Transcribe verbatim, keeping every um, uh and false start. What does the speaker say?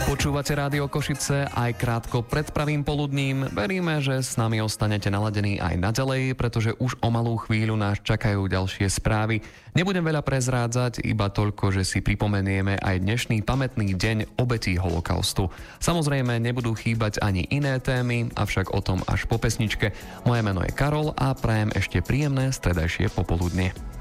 Počúvate Rádio Košice aj krátko pred pravým poludním. Veríme, že s nami ostanete naladení aj naďalej, pretože už o malú chvíľu nás čakajú ďalšie správy. Nebudem veľa prezrádzať, iba toľko, že si pripomenieme aj dnešný pamätný deň obetí holokaustu. Samozrejme, nebudú chýbať ani iné témy, avšak o tom až po pesničke. Moje meno je Karol a prajem ešte príjemné stredajšie popoludne.